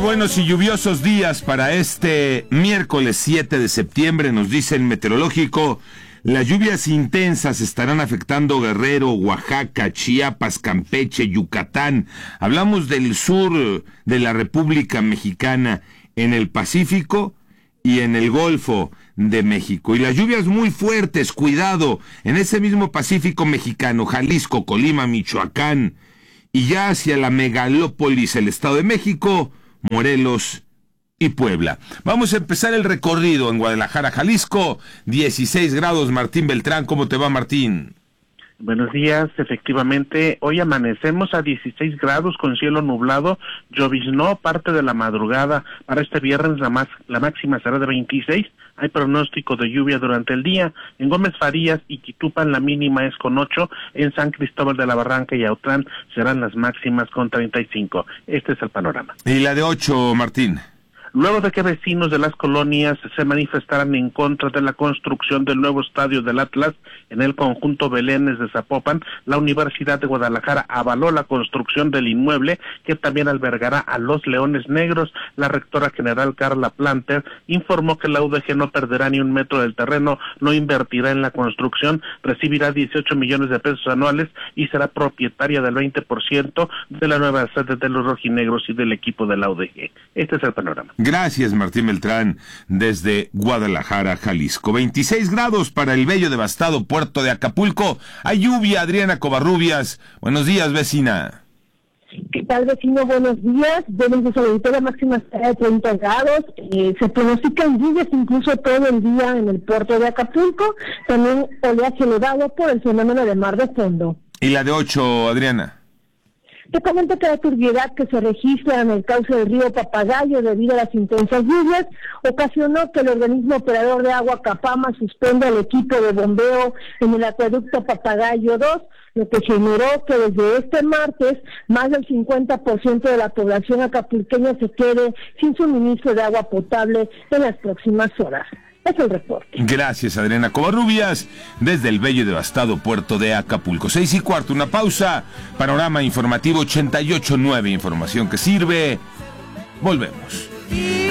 buenos y lluviosos días para este miércoles 7 de septiembre, nos dice el meteorológico. Las lluvias intensas estarán afectando Guerrero, Oaxaca, Chiapas, Campeche, Yucatán. Hablamos del sur de la República Mexicana, en el Pacífico y en el Golfo de México. Y las lluvias muy fuertes, cuidado, en ese mismo Pacífico mexicano, Jalisco, Colima, Michoacán, y ya hacia la megalópolis, el Estado de México, Morelos y Puebla. Vamos a empezar el recorrido en Guadalajara, Jalisco, 16 grados. Martín Beltrán, ¿cómo te va, Martín? Buenos días, efectivamente, hoy amanecemos a 16 grados con cielo nublado, lloviznó parte de la madrugada. Para este viernes la máxima será de 26, hay pronóstico de lluvia durante el día. En Gómez Farías y Quitupan la mínima es con 8, en San Cristóbal de la Barranca y Autlán serán las máximas con 35. Este es el panorama. ¿Y la de 8, Martín? Luego de que vecinos de las colonias se manifestaran en contra de la construcción del nuevo estadio del Atlas en el conjunto Belénes de Zapopan, la Universidad de Guadalajara avaló la construcción del inmueble, que también albergará a los Leones Negros. La rectora general Carla Planter informó que la UDG no perderá ni un metro del terreno, no invertirá en la construcción, recibirá 18 millones de pesos anuales y será propietaria del 20% de la nueva sede de los rojinegros y del equipo de la UDG. Este es el panorama. Gracias, Martín Beltrán, desde Guadalajara, Jalisco. 26 grados para el bello devastado puerto de Acapulco. Hay lluvia, Adriana Covarrubias. Buenos días, vecina. ¿Qué tal, vecino? Buenos días. Desde su auditoría máxima será de 30 grados. Se pronostican lluvias incluso todo el día en el puerto de Acapulco. También oleaje elevado por el fenómeno de mar de fondo. ¿Y la de 8, Adriana? Te comento que la turbiedad que se registra en el cauce del río Papagayo debido a las intensas lluvias ocasionó que el organismo operador de agua Capama suspenda el equipo de bombeo en el acueducto Papagayo 2, lo que generó que desde este martes más del 50% de la población acapulqueña se quede sin suministro de agua potable en las próximas horas. Es el reporte. Gracias, Adriana Covarrubias, desde el bello y devastado puerto de Acapulco. 6:15, una pausa. Panorama informativo 88.9, información que sirve. Volvemos.